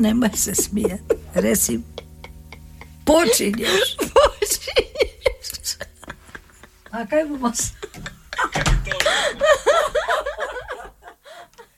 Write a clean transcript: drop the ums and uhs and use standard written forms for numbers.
nemoj se smijeti. Reci, počinješ. A kaj bomo se...